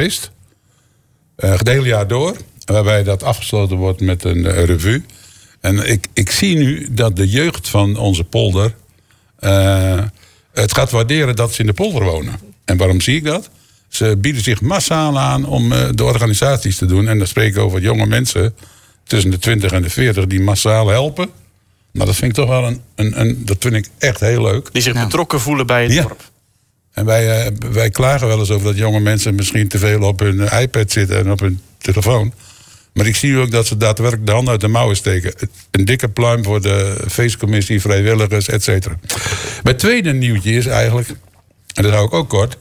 geweest. Het hele jaar door. Waarbij dat afgesloten wordt met een revue. En ik zie nu dat de jeugd van onze polder het gaat waarderen dat ze in de polder wonen. En waarom zie ik dat? Ze bieden zich massaal aan om de organisaties te doen. En dan spreek ik over jonge mensen tussen de 20 en de 40 die massaal helpen. Maar dat vind ik toch wel dat vind ik echt heel leuk. Die zich betrokken voelen bij het dorp. En wij klagen wel eens over dat jonge mensen misschien te veel op hun iPad zitten en op hun telefoon. Maar ik zie ook dat ze daadwerkelijk de hand uit de mouwen steken. Een dikke pluim voor de feestcommissie, vrijwilligers, et cetera. Mijn tweede nieuwtje is eigenlijk, en dat hou ik ook kort.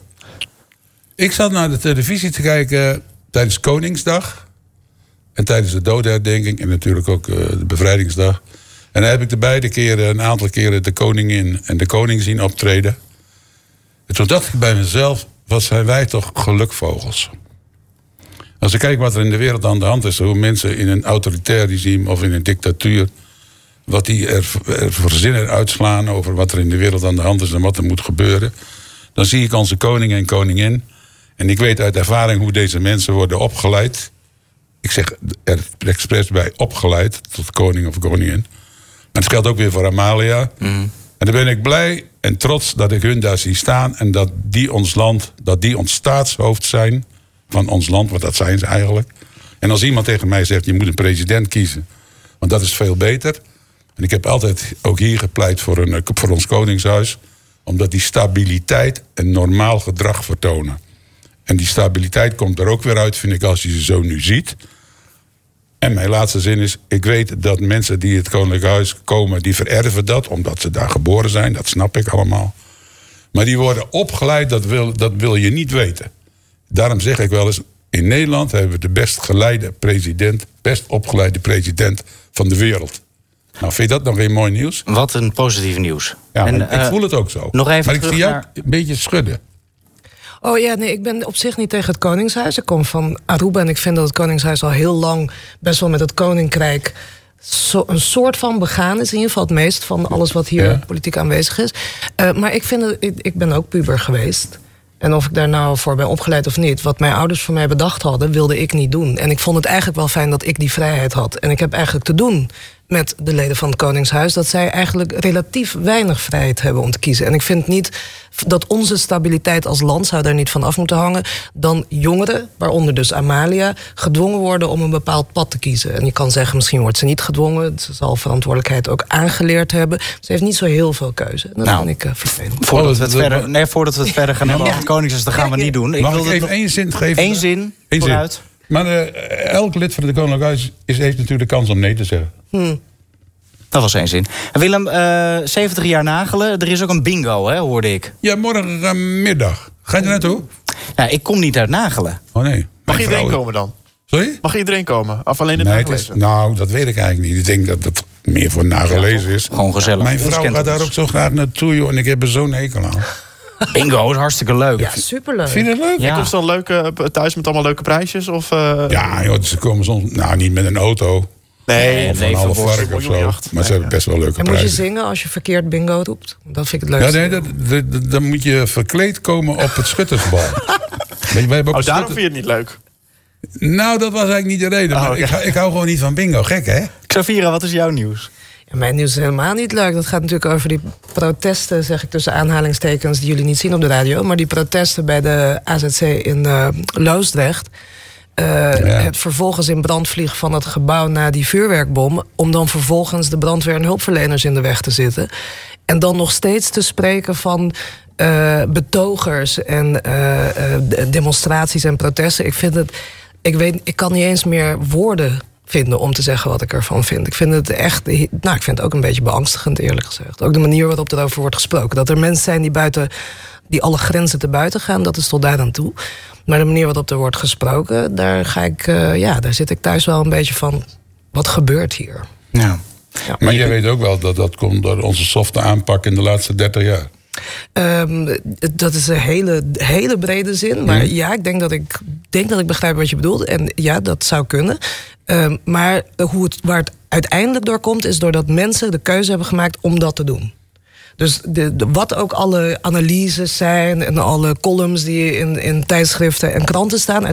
Ik zat naar de televisie te kijken tijdens Koningsdag. En tijdens de dodenherdenking. En natuurlijk ook de bevrijdingsdag. En dan heb ik de beide keren, een aantal keren, de koningin en de koning zien optreden. En toen dacht ik bij mezelf, wat zijn wij toch gelukvogels. Als ik kijk wat er in de wereld aan de hand is, hoe mensen in een autoritair regime of in een dictatuur, wat die er voor zinnen uitslaan over wat er in de wereld aan de hand is en wat er moet gebeuren, dan zie ik onze koning en koningin. En ik weet uit ervaring hoe deze mensen worden opgeleid. Ik zeg er expres bij opgeleid tot koning of koningin. Maar het geldt ook weer voor Amalia. En dan ben ik blij en trots dat ik hun daar zie staan. En dat die ons land, dat die ons staatshoofd zijn van ons land. Want dat zijn ze eigenlijk. En als iemand tegen mij zegt, je moet een president kiezen. Want dat is veel beter. En ik heb altijd ook hier gepleit voor ons koningshuis. Omdat die stabiliteit en normaal gedrag vertonen. En die stabiliteit komt er ook weer uit, vind ik, als je ze zo nu ziet. En mijn laatste zin is, ik weet dat mensen die het Koninklijk Huis komen, die vererven dat, omdat ze daar geboren zijn. Dat snap ik allemaal. Maar die worden opgeleid, dat wil je niet weten. Daarom zeg ik wel eens, in Nederland hebben we de best geleide president, best opgeleide president van de wereld. Nou, vind je dat nog geen mooi nieuws? Wat een positief nieuws. Ja, en, ik voel het ook zo. Nog even maar ik zie jou een beetje schudden. Oh ja, nee, ik ben op zich niet tegen het Koningshuis. Ik kom van Aruba en ik vind dat het Koningshuis al heel lang best wel met het Koninkrijk een soort van begaan is. In ieder geval het meest van alles wat hier politiek aanwezig is. Maar ik ben ook puber geweest. En of ik daar nou voor ben opgeleid of niet, wat mijn ouders voor mij bedacht hadden, wilde ik niet doen. En ik vond het eigenlijk wel fijn dat ik die vrijheid had. En ik heb eigenlijk te doen met de leden van het Koningshuis dat zij eigenlijk relatief weinig vrijheid hebben om te kiezen. En ik vind niet dat onze stabiliteit als land zou daar niet van af moeten hangen, dan jongeren, waaronder dus Amalia, gedwongen worden om een bepaald pad te kiezen. En je kan zeggen, misschien wordt ze niet gedwongen, ze zal verantwoordelijkheid ook aangeleerd hebben. Ze heeft niet zo heel veel keuze. En dat vind ik vervelend. Voordat we het verder gaan hebben over het Koningshuis, dat gaan we niet doen. Mag ik even één zin geven? Eén zin, vooruit. Maar elk lid van het Koninklijk Huis heeft natuurlijk de kans om nee te zeggen. Dat was één zin. Willem, 70 jaar nagelen. Er is ook een bingo, hè, hoorde ik. Ja, morgenmiddag. Ga je er naartoe? Nou, ik kom niet uit nagelen. Oh nee. Mag iedereen komen dan? Sorry? Mag iedereen komen? Of alleen de nagelezen? Nou, dat weet ik eigenlijk niet. Ik denk dat het meer voor nagelezen is. Gewoon gezellig. Mijn vrouw gaat daar ook zo graag naartoe, joh. En ik heb er zo'n hekel aan. Bingo is hartstikke leuk. Ja, superleuk. Vind je het leuk? Ja. Komt ze dan thuis met allemaal leuke prijsjes? Of, Ja, joh, ze komen soms... Nou, niet met een auto. Nee, of een half vark of zo. Maar ze hebben best wel leuke prijzen. En moet je zingen als je verkeerd bingo roept? Dat vind ik het leukste. Ja, nee, dan moet je verkleed komen op het schuttersbal. Wij hebben ook daarom vind je het niet leuk? Nou, dat was eigenlijk niet de reden. Maar ik hou gewoon niet van bingo. Gek, hè? Xavira, wat is jouw nieuws? Ja, mijn nieuws is helemaal niet leuk. Dat gaat natuurlijk over die protesten, zeg ik tussen aanhalingstekens, die jullie niet zien op de radio. Maar die protesten bij de AZC in Loosdrecht. Het vervolgens in brand vliegen van het gebouw na die vuurwerkbom, om dan vervolgens de brandweer en hulpverleners in de weg te zitten. En dan nog steeds te spreken van betogers en demonstraties en protesten. Ik kan niet eens meer woorden vinden om te zeggen wat ik ervan vind. Ik vind het echt, ik vind het ook een beetje beangstigend, eerlijk gezegd. Ook de manier waarop erover wordt gesproken. Dat er mensen zijn die alle grenzen te buiten gaan, dat is tot daar aan toe. Maar de manier waarop er wordt gesproken, daar zit ik thuis wel een beetje van, wat gebeurt hier? Ja. Maar jij weet ook wel dat dat komt door onze softe aanpak in de laatste 30 jaar. Dat is een hele brede zin. Maar ja, ik denk dat ik begrijp wat je bedoelt. En ja, dat zou kunnen. Maar waar het uiteindelijk door komt, is doordat mensen de keuze hebben gemaakt om dat te doen. Dus wat ook alle analyses zijn en alle columns die in tijdschriften en kranten staan,